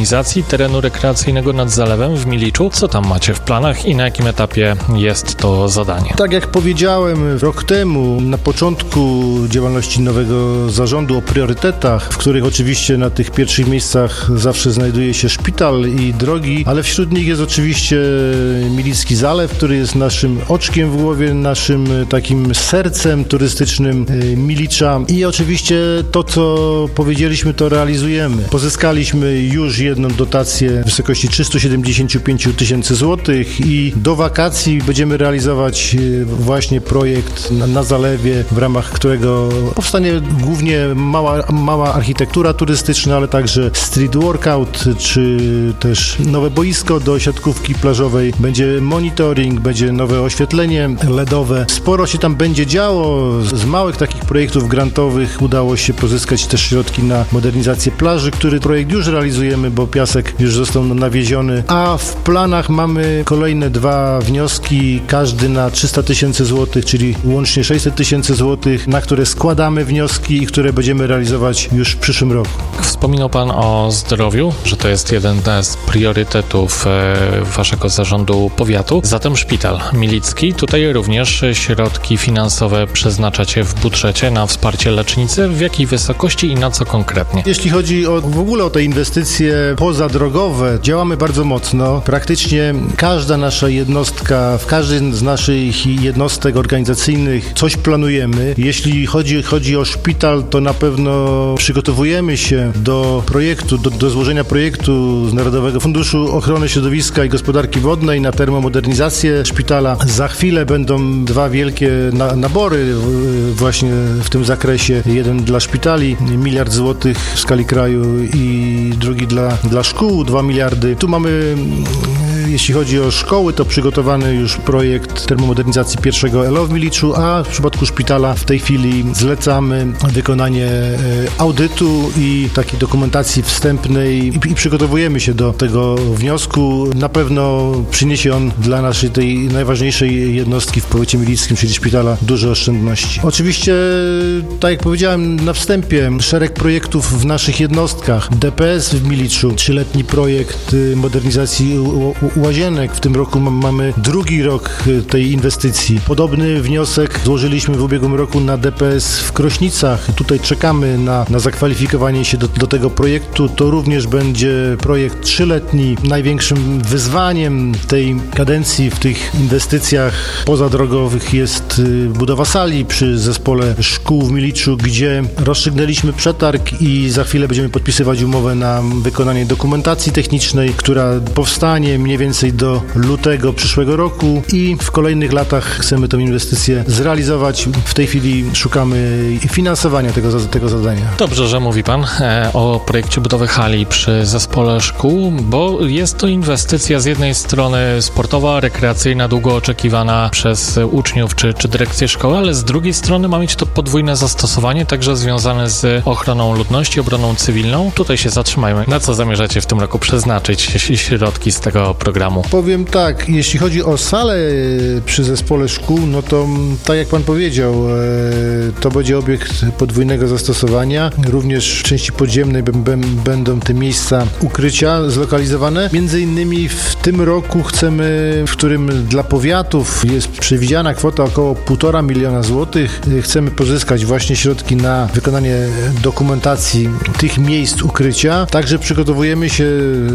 modernizacji terenu rekreacyjnego nad zalewem w Miliczu. Co tam macie w planach i na jakim etapie jest to zadanie? Tak jak powiedziałem rok temu, na początku działalności nowego zarządu o priorytetach, w których oczywiście na tych pierwszych miejscach zawsze znajduje się szpital i drogi, ale wśród nich jest oczywiście Milicki Zalew, który jest naszym oczkiem w głowie, naszym takim sercem turystycznym Milicza i oczywiście to, co powiedzieliśmy, to realizujemy. Pozyskaliśmy już jedną dotację w wysokości 375 000 złotych i do wakacji będziemy realizować właśnie projekt na zalewie, w ramach którego powstanie głównie mała architektura turystyczna, ale także street workout, czy też nowe boisko do siatkówki plażowej. Będzie monitoring, będzie nowe oświetlenie LEDowe. Sporo się tam będzie działo. Z małych takich projektów grantowych udało się pozyskać też środki na modernizację plaży, który projekt już realizujemy, bo piasek już został nawieziony, a w planach mamy kolejne 2 wnioski, każdy na 300 000 złotych, czyli łącznie 600 000 złotych, na które składamy wnioski i które będziemy realizować już w przyszłym roku. Wspominał Pan o zdrowiu, że to jest jeden z priorytetów Waszego zarządu powiatu. Zatem szpital milicki. Tutaj również środki finansowe przeznaczacie w budżecie na wsparcie lecznicy. W jakiej wysokości i na co konkretnie? Jeśli chodzi w ogóle o te inwestycje pozadrogowe, działamy bardzo mocno. Praktycznie każda nasza jednostka, w każdej z naszych jednostek organizacyjnych coś planujemy. Jeśli chodzi o szpital, to na pewno przygotowujemy się do projektu, do złożenia projektu z Narodowego Funduszu Ochrony Środowiska i Gospodarki Wodnej na termomodernizację szpitala. Za chwilę będą 2 wielkie nabory właśnie w tym zakresie. Jeden dla szpitali, 1 miliard złotych w skali kraju i drugi dla szkół, 2 miliardy. Tu mamy, jeśli chodzi o szkoły, to przygotowany już projekt termomodernizacji pierwszego ELO w Miliczu, a w przypadku szpitala w tej chwili zlecamy wykonanie audytu i takiej dokumentacji wstępnej i przygotowujemy się do tego wniosku. Na pewno przyniesie on dla naszej tej najważniejszej jednostki w powiecie milickim, czyli szpitala, duże oszczędności. Oczywiście, tak jak powiedziałem na wstępie, szereg projektów w naszych jednostkach. DPS w Miliczu, 3-letni projekt modernizacji łazienek. W tym roku mamy 2. rok tej inwestycji. Podobny wniosek złożyliśmy w ubiegłym roku na DPS w Krośnicach. Tutaj czekamy na zakwalifikowanie się do tego projektu. To również będzie projekt 3-letni. Największym wyzwaniem tej kadencji w tych inwestycjach pozadrogowych jest budowa sali przy zespole szkół w Miliczu, gdzie rozstrzygnęliśmy przetarg i za chwilę będziemy podpisywać umowę na wykonanie dokumentacji technicznej, która powstanie mniej więcej do lutego przyszłego roku i w kolejnych latach chcemy tę inwestycję zrealizować. W tej chwili szukamy finansowania tego zadania. Dobrze, że mówi Pan o projekcie budowy hali przy zespole szkół, bo jest to inwestycja z jednej strony sportowa, rekreacyjna, długo oczekiwana przez uczniów czy dyrekcję szkoły, ale z drugiej strony ma mieć to podwójne zastosowanie, także związane z ochroną ludności, obroną cywilną. Tutaj się zatrzymajmy. Na co zamierzacie w tym roku przeznaczyć środki z tego programu? Powiem tak, jeśli chodzi o salę przy zespole szkół, no to tak jak Pan powiedział, to będzie obiekt podwójnego zastosowania. Również w części podziemnej będą te miejsca ukrycia zlokalizowane. Między innymi w tym roku chcemy, w którym dla powiatów jest przewidziana kwota około 1,5 miliona złotych, chcemy pozyskać właśnie środki na wykonanie dokumentacji tych miejsc ukrycia. Także przygotowujemy się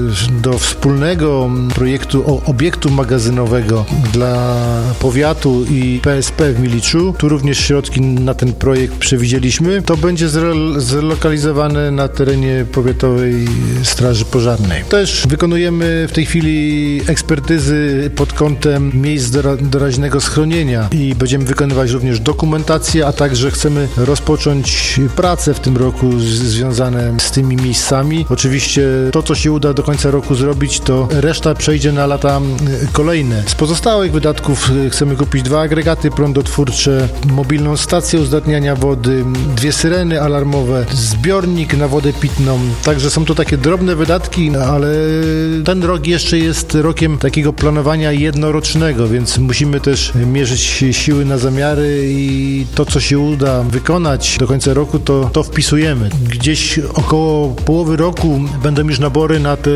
do wspólnego projektu obiektu magazynowego dla powiatu i PSP w Miliczu. Tu również środki na ten projekt przewidzieliśmy. To będzie zlokalizowane na terenie Powiatowej Straży Pożarnej. Też wykonujemy w tej chwili ekspertyzy pod kątem miejsc doraźnego schronienia i będziemy wykonywać również dokumentację, a także chcemy rozpocząć prace w tym roku związane z tymi miejscami. Oczywiście to, co się uda do końca roku zrobić, to reszta przejdzie na lata kolejne. Z pozostałych wydatków chcemy kupić 2 agregaty prądotwórcze, mobilną stację uzdatniania wody, 2 syreny alarmowe, zbiornik na wodę pitną. Także są to takie drobne wydatki, ale ten rok jeszcze jest rokiem takiego planowania jednorocznego, więc musimy też mierzyć siły na zamiary i to, co się uda wykonać do końca roku, to wpisujemy. Gdzieś około połowy roku będą już nabory na te